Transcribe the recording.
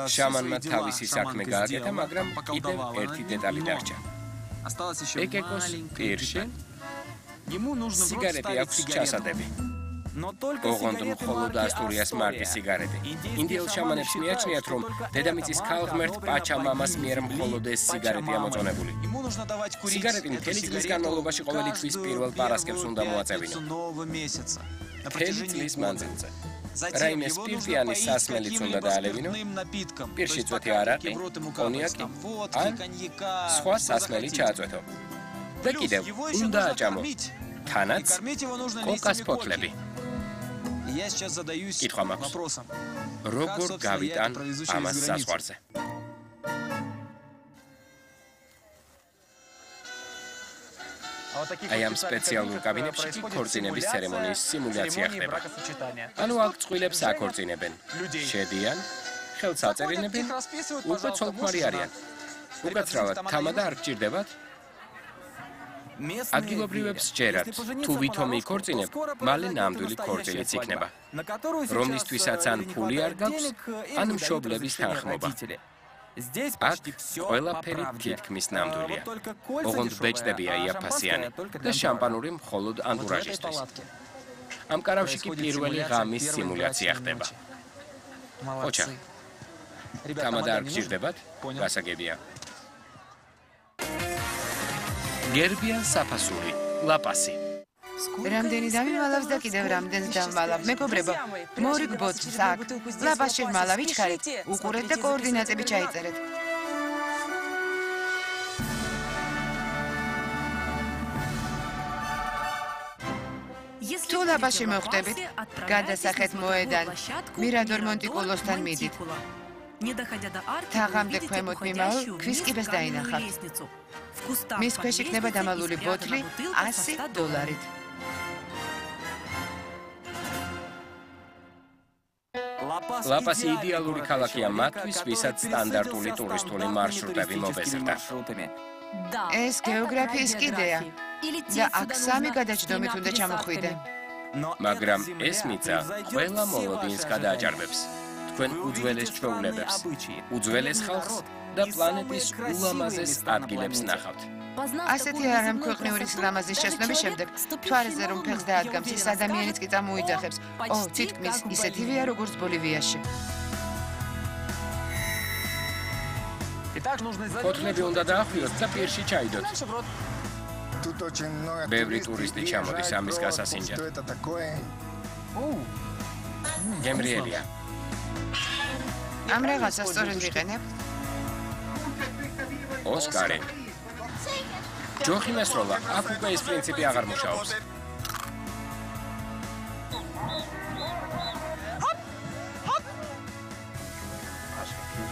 Შამანმა თავისი საქმე გააკეთა, მაგრამ კიდევ ერთი დეტალი დარჩა. ეკეკოს პირში სიგარეტი აქვს ჩასადები. ოღონდ მხოლოდ ასტურიას მარკის სიგარეტი. ინდიელ შამანებს მიაჩნიათ, რომ დედამიწის ქალღმერთ პაჩამამას მიერ მხოლოდ ეს სიგარეტია მოწონებული. სიგარეტი მთელი წლის განმავლობაში ყოველი თვის პირველ პარასკევს უნდა მოაწევინო. მთელი წლის მანძილზე. რაიმე სპირტიანი სასმელიც უნდა დაალევინო, პირში წვეთი არაყი, კონიაკი, ან სხვა სასმელი ჩააწვეთო. და კიდევ უნდა აჭამო, თანაც კოკას ფოთლები. კითხვა მაქვს, როგორ გავიტან ამას საზღვარზე? აი ამ სპეციალურ კაბინებში ქორწინების ცერემონიის სიმულაცია ხდება. ანუ აქ წყვილებს აქორწინებენ. შედიან, ხელს აწერინებენ, უკვე ცოლქმარი არიან. უკაცრავად თამადა არ გჭირდებათ? ადგილობრივებს ჯერათ, თუ ვითომ იქორწინებ, მალე ნამდვილი ქორწილიც იქნება. რომლისთვისაც ან ფული არ გაქვს, ან მშობლების თანხმობა. აქ ყველაფერი თითქმის ნამდვილია. ოღონდ ბეჭდებია იაფასიანი და შამპანური მხოლოდ ანდურაჟისთვის. ამ კარავში კი პირველი ღამის სიმულაცია ხდება. ოჩა, თამადა არ გჭირდებათ? გასაგებია. გერბიან საფასური, ლაპასი. რამდენი დამიმალავს და კიდევ რამდენს დავმალავ. მეგობრებო, მორიგბოთ აქ. ლაპასში ვმალავ, იჩქარით, უყურეთ და კოორდინატები ჩაიწერეთ. თუ ლაპასში მოხვდებით, გადასახეთ მოედან მირადორ მონტიკულოსთან მიდით. თაღამდე ქვემოთ მიმავალ ქვის კიბეს დაინახავთ. მის ქვეშ იქნება დამალული ბოთლი $100. ლაპასი იდეალური ქალაქია მათთვის, ვისაც სტანდარტული ტურისტული მარშრუტები მობეზრდა. ეს გეოგრაფიის კიდეა და აქ 3 გადაჯდომით უნდა ჩამოხვიდე. მაგრამ ეს მიწა ყველა მოლოდინს გადააჭარბებს. თქვენ უძველეს ჩვეულებებს, უძველეს ხალხს და პლანეტის ულამაზეს ადგილებს ნახავთ. ასეთი არამქვეყნიური სილამაზის შესწნობის შემდეგ, თვალზე რომ ფეხს დაადგამს, ის ადამიანიც კი წამოიძახებს. თითქმის ისეთივეა, როგორც ბოლივიაში. ფოთლები უნდა დაახვიოთ და პირში ჩაიდოთ. ბევრი ტურისტი ჩამოდის ამის გასასინჯად. გემრიელია. ამ რაღაცას სწორედ ვიყენებ. ოსკარი. ჯოხი მესროლა, აქ უკვე ეს პრინციპი აღარ მუშაობს.